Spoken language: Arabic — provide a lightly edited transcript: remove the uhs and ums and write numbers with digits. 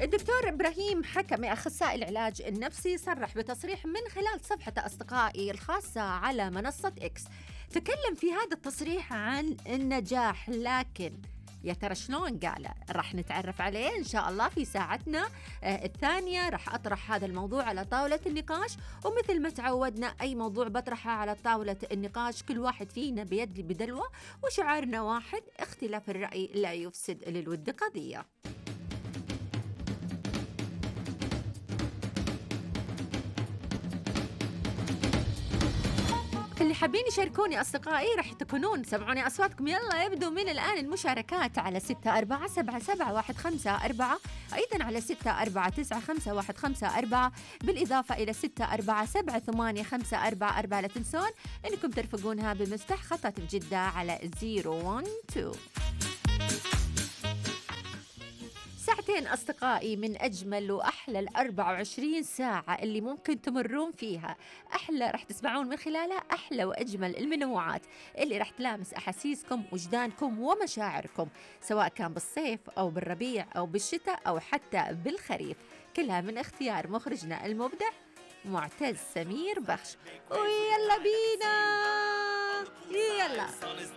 الدكتور إبراهيم حكمي أخصائي العلاج النفسي صرح بتصريح من خلال صفحة أصدقائي الخاصة على منصة إكس. تكلم في هذا التصريح عن النجاح، لكن يا ترى شلون قاله؟ رح نتعرف عليه إن شاء الله في ساعتنا الثانية. رح أطرح هذا الموضوع على طاولة النقاش، ومثل ما تعودنا أي موضوع بطرحه على طاولة النقاش كل واحد فينا بيدلي بدلوة، وشعارنا واحد: اختلاف الرأي لا يفسد للود قضية. اللي حابين يشاركوني أصدقائي رح تكونون سمعوني أصواتكم. يلا يبدو من الآن المشاركات على 64777154، أيضا على 64951554، بالإضافة إلى 64785844. لا تنسون أنكم ترفقونها بمفتاح خطة الجدة على 012. ساعتين أصدقائي من أجمل وأحلى 24 ساعة اللي ممكن تمرون فيها. أحلى رح تسمعون من خلالها أحلى وأجمل المنوعات اللي رح تلامس أحاسيسكم، وجدانكم، ومشاعركم، سواء كان بالصيف أو بالربيع أو بالشتاء أو حتى بالخريف. كلها من اختيار مخرجنا المبدع معتز سمير بخش. ويلا بينا، يلا.